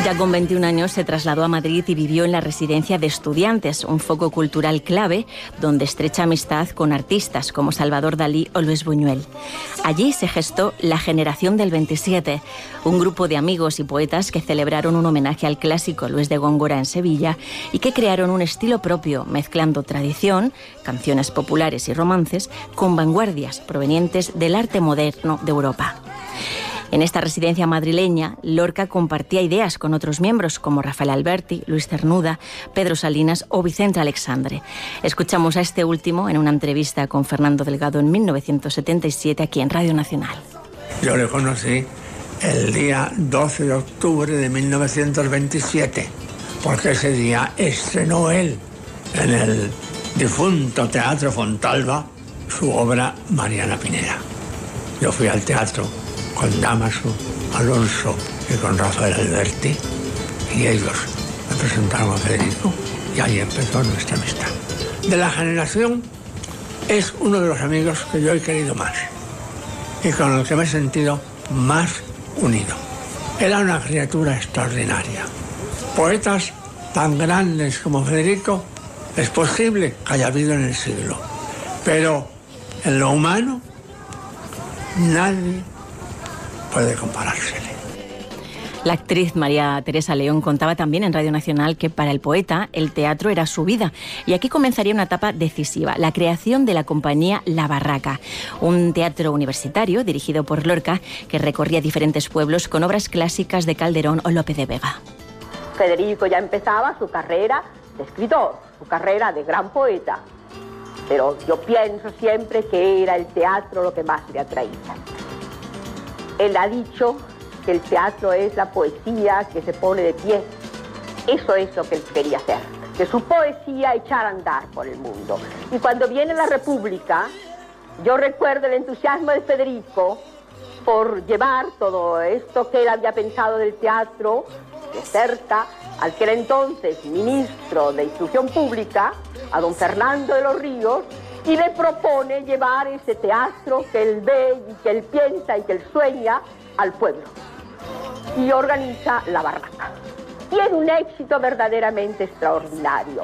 Ya con 21 años se trasladó a Madrid y vivió en la residencia de estudiantes, un foco cultural clave donde estrecha amistad con artistas como Salvador Dalí o Luis Buñuel. Allí se gestó la Generación del 27, un grupo de amigos y poetas que celebraron un homenaje al clásico Luis de Góngora en Sevilla y que crearon un estilo propio, mezclando tradición, canciones populares y romances, con vanguardias provenientes del arte moderno de Europa. En esta residencia madrileña, Lorca compartía ideas con otros miembros como Rafael Alberti, Luis Cernuda, Pedro Salinas o Vicente Alexandre. Escuchamos a este último en una entrevista con Fernando Delgado en 1977 aquí en Radio Nacional. Yo le conocí el día 12 de octubre de 1927, porque ese día estrenó él en el difunto Teatro Fontalba su obra Mariana Pineda. Yo fui al teatro con Dámaso, Alonso y con Rafael Alberti, y ellos me presentaron a Federico y ahí empezó nuestra amistad. De la Generación es uno de los amigos que yo he querido más y con el que me he sentido más unido. Era una criatura extraordinaria. Poetas tan grandes como Federico es posible que haya habido en el siglo, pero en lo humano nadie puede comparársele. La actriz María Teresa León contaba también en Radio Nacional que para el poeta el teatro era su vida y aquí comenzaría una etapa decisiva, la creación de la compañía La Barraca, un teatro universitario dirigido por Lorca que recorría diferentes pueblos con obras clásicas de Calderón o Lope de Vega. Federico ya empezaba su carrera de escritor, su carrera de gran poeta, pero yo pienso siempre que era el teatro lo que más le atraía. Él ha dicho que el teatro es la poesía que se pone de pie. Eso es lo que él quería hacer, que su poesía echara a andar por el mundo. Y cuando viene la República, yo recuerdo el entusiasmo de Federico por llevar todo esto que él había pensado del teatro de cerca al que era entonces ministro de Instrucción Pública, a don Fernando de los Ríos, y le propone llevar ese teatro que él ve y que él piensa y que él sueña al pueblo. Y organiza La Barraca. Tiene un éxito verdaderamente extraordinario.